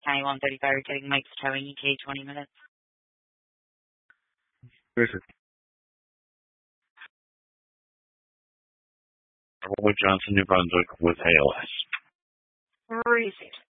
County 135 returning Mike's towing ETA 20 minutes. Perfect. Roy Johnson, New Brunswick with ALS. Receipt.